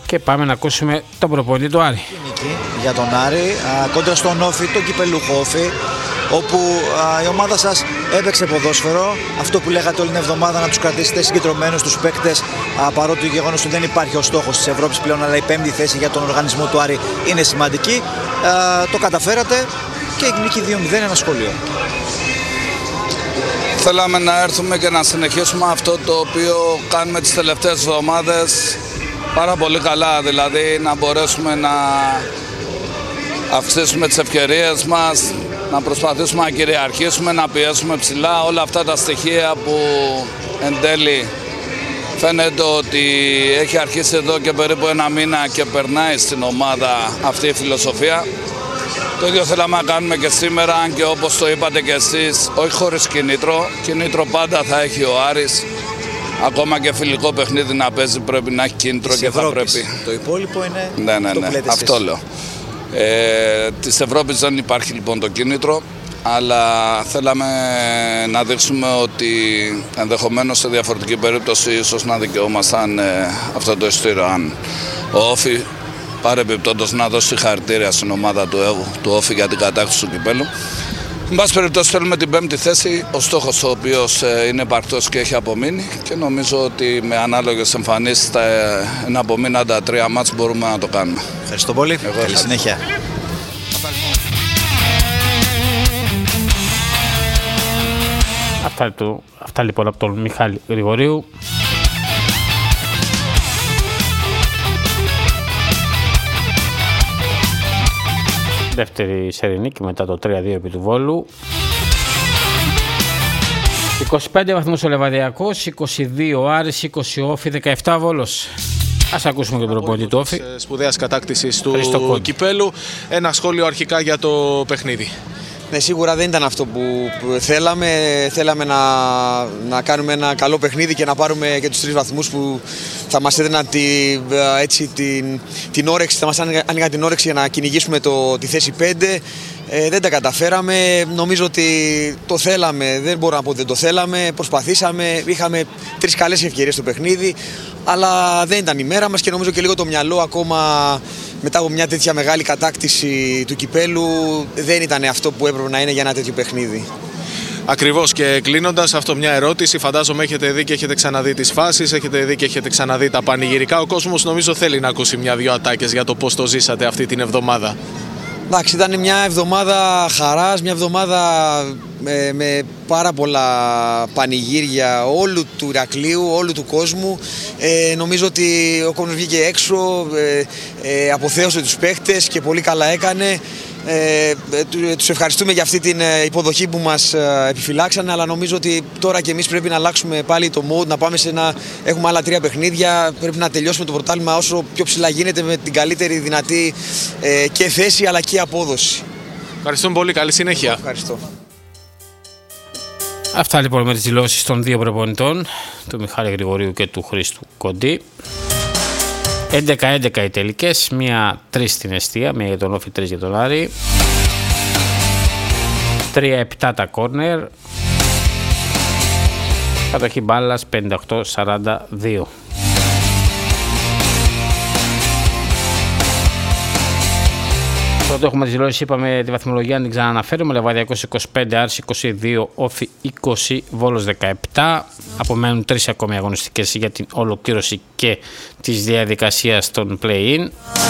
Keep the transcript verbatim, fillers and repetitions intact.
Και πάμε να ακούσουμε τον προπονητή του Άρη. Για τον Άρη, κόντρα στον Όφη, τον κυπελούχο Όφη, όπου α, η ομάδα σας έπαιξε ποδόσφαιρο. Αυτό που λέγατε όλη την εβδομάδα, να τους κρατήσετε συγκεντρωμένους τους παίκτες, α, παρότι το γεγονός ότι δεν υπάρχει ο στόχος της Ευρώπης πλέον, αλλά η πέμπτη θέση για τον οργανισμό του Άρη είναι σημαντική. Α, το καταφέρατε και η νίκη δύο μηδέν, ένα σχόλιο. Θέλαμε να έρθουμε και να συνεχίσουμε αυτό το οποίο κάνουμε τις τελευταίες εβδομάδες πάρα πολύ καλά, δηλαδή να μπορέσουμε να αυξήσουμε τις ευκαιρίες μας, να προσπαθήσουμε να κυριαρχήσουμε, να πιέσουμε ψηλά, όλα αυτά τα στοιχεία που εν τέλει φαίνεται ότι έχει αρχίσει εδώ και περίπου ένα μήνα και περνάει στην ομάδα αυτή η φιλοσοφία. Το ίδιο θέλαμε να κάνουμε και σήμερα, αν και όπως το είπατε και εσείς, όχι χωρίς κίνητρο. Κίνητρο πάντα θα έχει ο Άρης. Ακόμα και φιλικό παιχνίδι να παίζει πρέπει να έχει κίνητρο της και Ευρώπης. Θα πρέπει. Το υπόλοιπο είναι. Ναι, ναι, ναι. Αυτό εσείς. Λέω. Ε, της Ευρώπης δεν υπάρχει λοιπόν το κίνητρο, αλλά θέλαμε να δείξουμε ότι ενδεχομένως σε διαφορετική περίπτωση ίσως να δικαιούμασταν ε, αυτό το ειστήριο. Αν ο Όφη παρεμπιπτόντως να δώσει συγχαρητήρια στην ομάδα του, του Όφη για την κατάκτηση του κυπέλου. Εν πάση περιπτώσει θέλουμε την πέμπτη θέση, ο στόχος ο οποίος είναι υπαρκτός και έχει απομείνει και νομίζω ότι με ανάλογες εμφανίσεις στα ένα απομείναντα τρία μάτς μπορούμε να το κάνουμε. Ευχαριστώ πολύ. Εγώ Καλή συνέχεια. Αυτά, του, αυτά λοιπόν από τον Μιχάλη Γρηγορίου. Δεύτερη σερί νίκη μετά το τρία δύο επί του Βόλου. είκοσι πέντε βαθμούς ο Λεβαδιακός, είκοσι δύο ο Άρης, είκοσι Όφη, δεκαεπτά ο Βόλος. Ας ακούσουμε και τον προπονητή του Όφη. Σπουδαίας κατάκτησης του κυπέλου. Ένα σχόλιο αρχικά για το παιχνίδι. Ναι, σίγουρα δεν ήταν αυτό που θέλαμε. Θέλαμε να, να κάνουμε ένα καλό παιχνίδι και να πάρουμε και τους τρεις βαθμούς που θα μας έδιναν τη, έτσι, την, την όρεξη, θα μας άνοιγαν την όρεξη για να κυνηγήσουμε το, τη θέση πέντε. Ε, δεν τα καταφέραμε. Νομίζω ότι το θέλαμε. Δεν μπορώ να πω ότι δεν το θέλαμε. Προσπαθήσαμε. Είχαμε τρεις καλές ευκαιρίες στο παιχνίδι. Αλλά δεν ήταν η μέρα μας και νομίζω και λίγο το μυαλό ακόμα μετά από μια τέτοια μεγάλη κατάκτηση του κυπέλου δεν ήταν αυτό που έπρεπε να είναι για ένα τέτοιο παιχνίδι. Ακριβώς, και κλείνοντας αυτό μια ερώτηση, φαντάζομαι έχετε δει και έχετε ξαναδεί τις φάσεις, έχετε δει και έχετε ξαναδεί τα πανηγυρικά. Ο κόσμος νομίζω θέλει να ακούσει μια-δυο ατάκες για το πώς το ζήσατε αυτή την εβδομάδα. Εντάξει, ήταν μια εβδομάδα χαράς, μια εβδομάδα με, με πάρα πολλά πανηγύρια όλου του Ηρακλείου, όλου του κόσμου. Ε, νομίζω ότι ο κόσμος βγήκε έξω, ε, ε, αποθέωσε τους παίχτες και πολύ καλά έκανε. Ε, τους ευχαριστούμε για αυτή την υποδοχή που μας επιφυλάξανε, αλλά νομίζω ότι τώρα και εμείς πρέπει να αλλάξουμε πάλι το mode, να πάμε σε να έχουμε άλλα τρία παιχνίδια. Πρέπει να τελειώσουμε το πρωτάθλημα όσο πιο ψηλά γίνεται, με την καλύτερη δυνατή ε, και θέση αλλά και απόδοση. Ευχαριστούμε πολύ, καλή συνέχεια. Ευχαριστώ. Αυτά λοιπόν με τις δηλώσεις των δύο προπονητών, του Μιχάλη Γρηγορίου και του Χρήστου Κοντή. έντεκα έντεκα οι τελικές, μία τρία στην εστία, μία για τον Όφη, τρία για τον Άρη. τρία επτά τα κόρνερ. Κατοχή μπάλας πενήντα οκτώ σαράντα δύο. Πρώτο έχουμε τις δηλώσεις, είπαμε τη βαθμολογία, να την ξαναναφέρουμε. Λεβαδιακός είκοσι πέντε, Άρης είκοσι δύο, Όφη είκοσι, Βόλος δεκαεπτά. Απομένουν τρεις ακόμη αγωνιστικές για την ολοκλήρωση και της διαδικασίας των play-in.